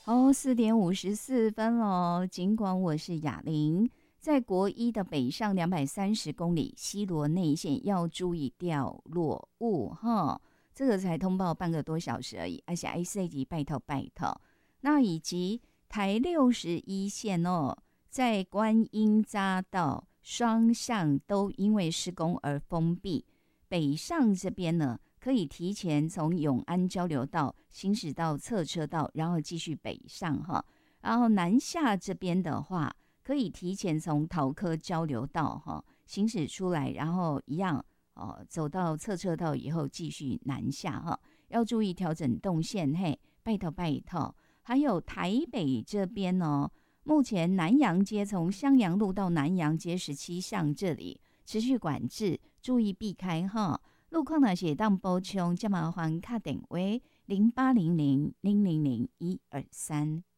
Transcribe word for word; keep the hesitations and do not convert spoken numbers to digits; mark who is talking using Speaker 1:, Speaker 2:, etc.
Speaker 1: 哦，四点五十四分喽。尽管我是哑铃，在国一的北上两百三十公里西罗内线要注意掉落物哈。这个才通报半个多小时而已，而且 I C 级拜托拜托。那以及台六十一线哦，在观音匝道双向都因为施工而封闭，北上这边呢，可以提前从永安交流道行驶到侧车道，然后继续北上哈。然后南下这边的话，可以提前从桃科交流道哈行驶出来，然后一样哦走到侧车道以后继续南下哈。要注意调整动线，嘿，拜托拜托。还有台北这边哦，目前南阳街从襄阳路到南阳街十七巷这里持续管制，注意避开哈。路况呢写当补充，就麻烦卡电话零八零零零零零一二三。